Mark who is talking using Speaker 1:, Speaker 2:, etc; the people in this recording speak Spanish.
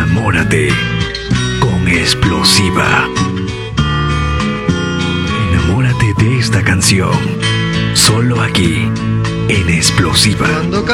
Speaker 1: Enamórate con Explosiva. Enamórate de esta canción. Solo aquí, en Explosiva.